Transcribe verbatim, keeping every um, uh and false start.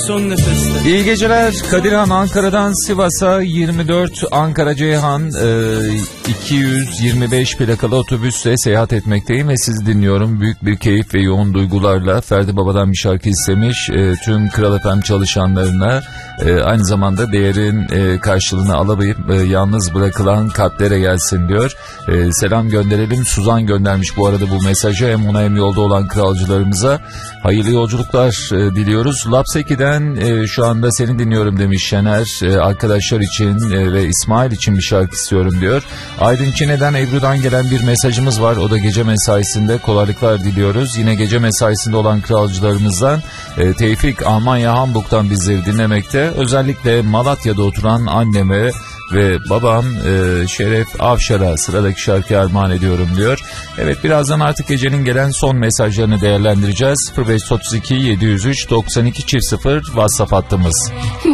son nefeste. İyi geceler. Kadirhan Ankara'dan Sivas'a yirmi dört Ankara Ceyhan iki yüz yirmi beş plakalı otobüsle seyahat etmekteyim ve sizi dinliyorum. Büyük bir keyif ve yoğun duygularla Ferdi Baba'dan bir şarkı istemiş. Tüm Kral F M çalışanlarına, aynı zamanda değerin karşılığını alamayıp yalnız bırakılan kalplere gelsin diyor. Selam gönderelim. Suzan göndermiş bu arada bu mesajı. Hem ona hem yolda olan kralcılarımıza hayırlı yolculuklar diliyoruz. Lapseki'den şu anda seni dinliyorum demiş Şener. Arkadaşlar için ve İsmail için bir şarkı istiyorum diyor. Aydın Çine'den Ebru'dan gelen bir mesajımız var. O da gece mesaisinde kolaylıklar diliyoruz. Yine gece mesaisinde olan kralcılarımızdan Tevfik Almanya Hamburg'dan bizleri dinlemekte. Özellikle Malatya'da oturan anneme ve babam e, Şeref Avşar'a sıradaki şarkıyı armağan ediyorum diyor. Evet, birazdan artık gecenin gelen son mesajlarını değerlendireceğiz. sıfır beş otuz iki yedi yüz üç doksan iki sıfır WhatsApp hattımız.